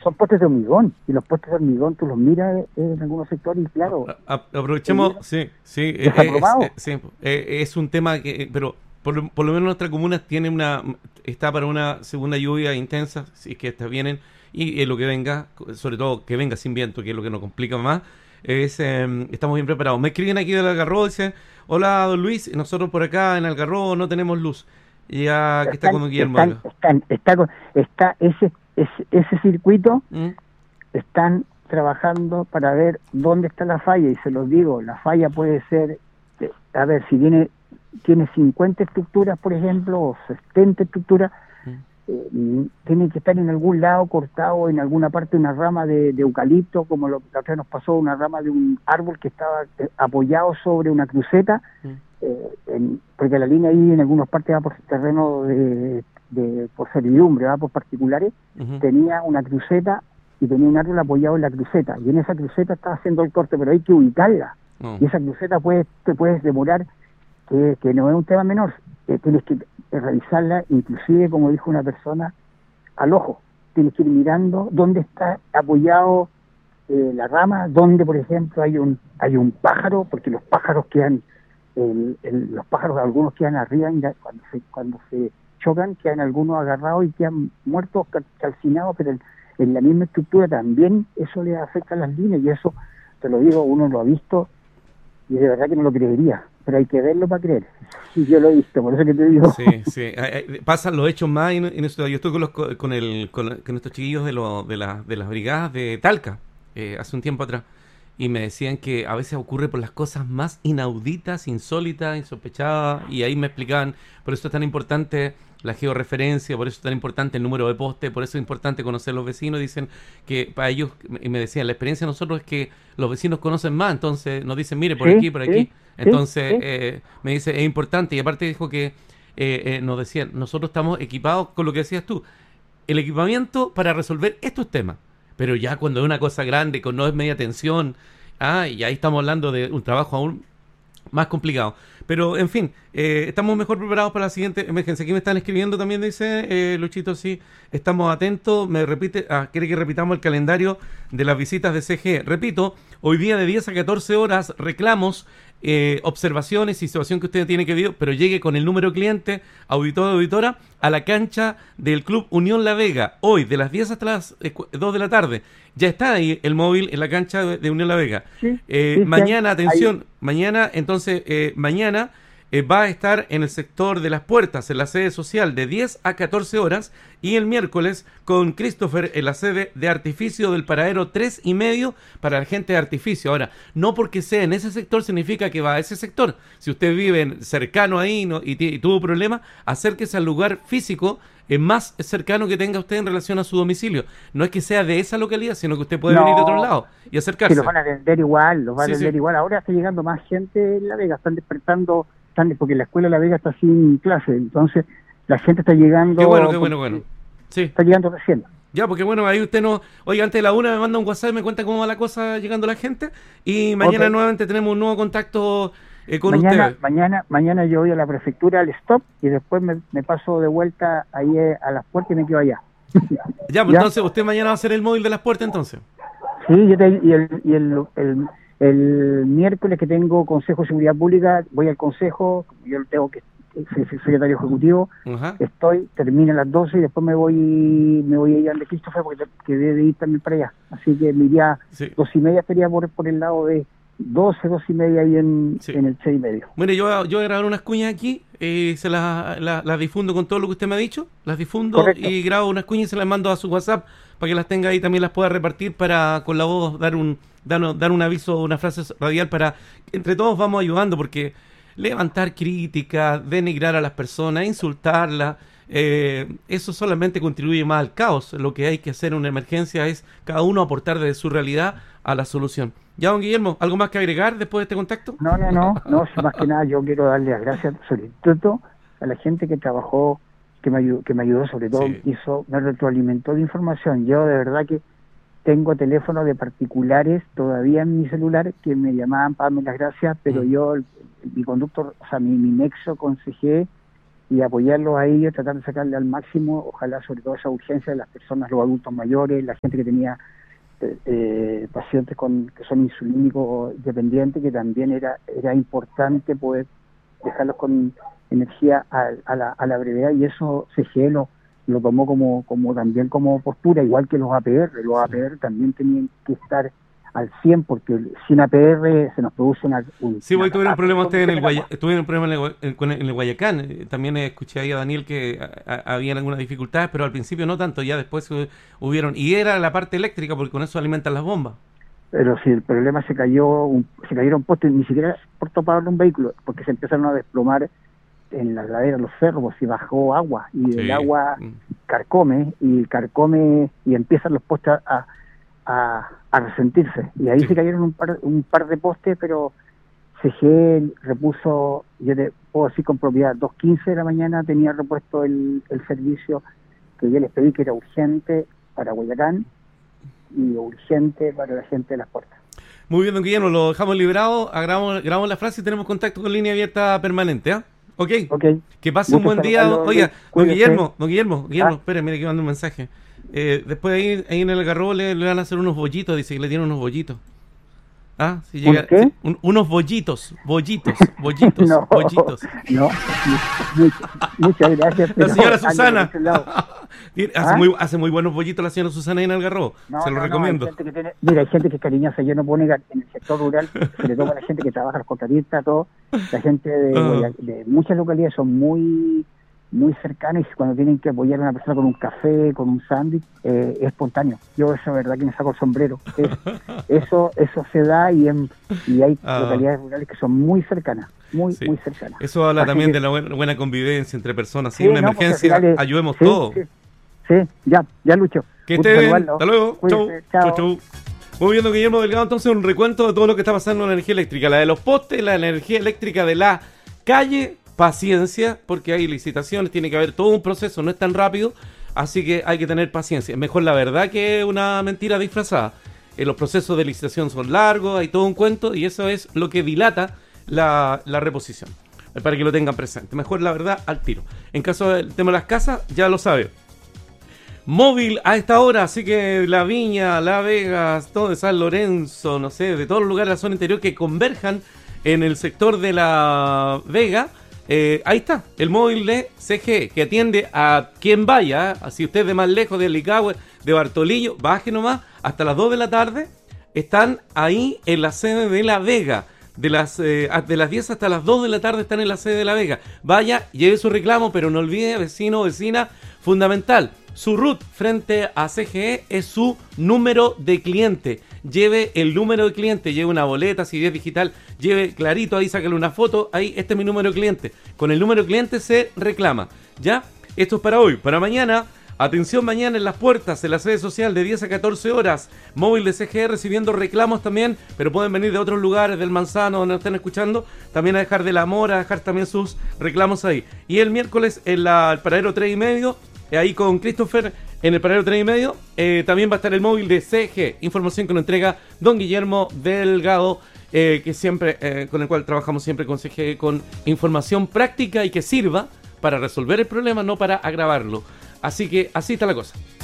son postes de hormigón, y los postes de hormigón tú los miras en algunos sectores y claro... Aprovechemos, es un tema que, pero por lo menos nuestra comuna está para una segunda lluvia intensa, si es que estas vienen, y lo que venga, sobre todo que venga sin viento, que es lo que nos complica más, estamos bien preparados. Me escriben aquí del Algarrobo, dicen, hola don Luis, nosotros por acá en Algarrobo no tenemos luz. Ya que está con Guillermo. Está ese circuito, están trabajando para ver dónde está la falla, y se los digo, la falla puede ser, a ver, si tiene 50 estructuras, por ejemplo, o 70 estructuras, tiene que estar en algún lado cortado, en alguna parte una rama de eucalipto, como la otra vez nos pasó, una rama de un árbol que estaba apoyado sobre una cruceta, porque la línea ahí en algunas partes va por terreno por servidumbre, va por particulares, tenía una cruceta y tenía un árbol apoyado en la cruceta, y en esa cruceta estaba haciendo el corte, pero hay que ubicarla, y esa cruceta te puedes demorar, que no es un tema menor, tienes que revisarla, inclusive, como dijo una persona, al ojo, tienes que ir mirando dónde está apoyado la rama, donde por ejemplo hay un pájaro, porque los pájaros quedan, los pájaros algunos quedan arriba, cuando se chocan, quedan algunos agarrados y quedan muertos, calcinados, pero en la misma estructura también eso le afecta a las líneas, y eso, te lo digo, uno lo ha visto y de verdad que no lo creería, pero hay que verlo para creer. Sí, yo lo he visto, por eso que te digo. Sí. Pasan los hechos más en esto. Yo estoy con estos chiquillos de las brigadas de Talca, hace un tiempo atrás, y me decían que a veces ocurre por las cosas más inauditas, insólitas, insospechadas, y ahí me explicaban, por eso es tan importante la georreferencia, por eso es tan importante el número de poste, por eso es importante conocer los vecinos. Dicen que para ellos, y me decían, la experiencia de nosotros es que los vecinos conocen más, entonces nos dicen, mire, por aquí, entonces me dice, es importante, y aparte dijo que nos decían, nosotros estamos equipados con lo que decías tú, el equipamiento para resolver estos temas, pero ya cuando es una cosa grande, no es media tensión, y ahí estamos hablando de un trabajo aún más complicado. Pero, en fin, estamos mejor preparados para la siguiente emergencia. Aquí me están escribiendo también, dice Luchito, sí, estamos atentos. Me repite, quiere que repitamos el calendario de las visitas de CGE. Repito, hoy día de 10 a 14 horas, reclamos, observaciones y situación que usted tiene que ver, pero llegue con el número de cliente, auditor o auditora, a la cancha del Club Unión La Vega, hoy de las 10 hasta las 2 de la tarde. Ya está ahí el móvil en la cancha de Unión La Vega. Mañana, atención, mañana va a estar en el sector de las puertas, en la sede social, de 10 a 14 horas, y el miércoles con Christopher en la sede de Artificio del Paradero 3,5 para la gente de Artificio. Ahora, no porque sea en ese sector significa que va a ese sector. Si usted vive cercano ahí y tuvo problemas, acérquese al lugar físico más cercano que tenga usted en relación a su domicilio. No es que sea de esa localidad, sino que usted puede venir de otro lado y acercarse. Sí, los van a atender igual, igual. Ahora está llegando más gente en La Vega, están despertando, porque la escuela de La Vega está sin clase, entonces la gente está llegando. Qué bueno. Sí. Está llegando recién. Ya, porque bueno, ahí usted oiga, antes de la 1 me manda un WhatsApp y me cuenta cómo va la cosa llegando la gente, y mañana nuevamente tenemos un nuevo contacto con usted. Mañana yo voy a la prefectura al stop y después me paso de vuelta ahí a las puertas y me quedo allá. Ya, pues entonces usted mañana va a hacer el móvil de las puertas entonces. Sí, y el miércoles que tengo Consejo de Seguridad Pública, voy al Consejo, yo tengo que ser secretario ejecutivo, termino a las 12 y después me voy a ir al de Christopher porque debe ir también para allá. Así que me iría 2:30, estaría por el lado de 2:30 ahí en el 6:30. Bueno, yo voy a grabar unas cuñas aquí, se las difundo con todo lo que usted me ha dicho, las difundo. Correcto. Y grabo unas cuñas y se las mando a su WhatsApp para que las tenga ahí, también las pueda repartir para con la voz dar un aviso, una frase radial para que entre todos vamos ayudando, porque levantar críticas, denigrar a las personas, insultarlas, eso solamente contribuye más al caos. Lo que hay que hacer en una emergencia es cada uno aportar desde su realidad a la solución. Ya, don Guillermo, ¿algo más que agregar después de este contacto? No, más que nada yo quiero darle las gracias sobre todo a la gente que trabajó, que me ayudó sobre todo, me retroalimentó de información. Yo de verdad que tengo teléfonos de particulares todavía en mi celular que me llamaban para darme las gracias, pero yo, mi conductor, o sea, mi nexo con CGE y apoyarlos a ellos, tratar de sacarle al máximo, ojalá sobre todo esa urgencia de las personas, los adultos mayores, la gente que tenía pacientes que son insulínicos dependientes, que también era importante poder dejarlos con energía a la brevedad, y eso CGE lo tomó como también como postura, igual que los APR. Los APR también tenían que estar al 100, porque sin APR se nos produce Sí, hoy tuvieron problemas ustedes tuvieron problemas en el Guayacán. También escuché ahí a Daniel que habían algunas dificultades, pero al principio no tanto, ya después hubieron. Y era la parte eléctrica, porque con eso alimentan las bombas. Pero si el problema se cayeron postes, ni siquiera por topar un vehículo, porque se empezaron a desplomar en las laderas, los cerros, y bajó agua, y el agua carcome y empiezan los postes a resentirse, y ahí se cayeron un par de postes, pero CGE repuso, yo te puedo decir con propiedad, 2:15 de la mañana tenía repuesto el servicio, que yo les pedí que era urgente para Guayacán y urgente para la gente de Las Puertas. Muy bien, don Guillermo, lo dejamos librado, grabamos la frase y tenemos contacto con línea abierta permanente, ¿ah? Okay. Que pase un buen día. Oiga, don Guillermo, espere, mire que manda un mensaje. Después ahí en el Algarrobo le van a hacer unos bollitos, dice que le tienen unos bollitos. ¿Ah? Si llega, ¿qué? Unos bollitos. No, muchas gracias. La señora Susana. Hace muy buenos bollitos la señora Susana ahí en Algarrobo. Se lo recomiendo. Hay gente que es cariñosa, yo no puedo negar, en el sector rural, sobre todo a la gente que trabaja, los contratistas, todo, la gente de muchas localidades son muy cercanas, y cuando tienen que apoyar a una persona con un café, con un sándwich, es espontáneo. Yo esa verdad que me saco el sombrero. Eso se da, y hay localidades rurales que son muy cercanas, muy cercanas. Eso habla también de la buena convivencia entre personas. Si hay una emergencia, ayudemos todos. Sí, ya Lucho. Que esté bien. Hasta luego. Chau. Muy bien, don Guillermo Delgado, entonces un recuento de todo lo que está pasando en la energía eléctrica, la de los postes, la energía eléctrica de la calle. Paciencia, porque hay licitaciones, tiene que haber todo un proceso, no es tan rápido, así que hay que tener paciencia. Es mejor la verdad que una mentira disfrazada. Los procesos de licitación son largos, hay todo un cuento, y eso es lo que dilata la reposición. Para que lo tengan presente. Mejor la verdad al tiro. En caso del tema de las casas, ya lo sabe. Móvil a esta hora, así que La Viña, La Vega, todo de San Lorenzo, no sé, de todos los lugares de la zona interior que converjan en el sector de La Vega. Ahí está, el móvil de CGE, que atiende a quien vaya. Si usted es de más lejos, de Licahue, de Bartolillo, baje nomás, hasta las 2 de la tarde. Están ahí en la sede de La Vega. De las 10 hasta las 2 de la tarde están en la sede de La Vega. Vaya, lleve su reclamo, pero no olvide, vecino o vecina, fundamental. Su RUT frente a CGE es su número de cliente. Lleve el número de cliente, lleve una boleta, si es digital, lleve clarito ahí, sácale una foto, ahí, este es mi número de cliente. Con el número de cliente se reclama, ¿ya? Esto es para hoy. Para mañana, atención, mañana en Las Puertas, en la sede social, de 10 a 14 horas, móvil de CGE recibiendo reclamos también, pero pueden venir de otros lugares, del Manzano, donde nos estén escuchando, también a dejar de La Mora, a dejar también sus reclamos ahí. Y el miércoles en el paradero 3:30, ahí con Christopher, en el paradero 3:30, también va a estar el móvil de CG, información que nos entrega don Guillermo Delgado, que siempre, con el cual trabajamos siempre con CG, con información práctica y que sirva para resolver el problema, no para agravarlo. Así que así está la cosa.